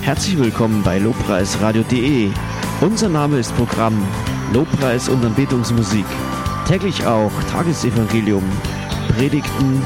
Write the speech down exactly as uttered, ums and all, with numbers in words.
Herzlich willkommen bei lobpreisradio punkt de. Unser Name ist Programm Lobpreis und Anbetungsmusik. Täglich auch Tagesevangelium, Predigten,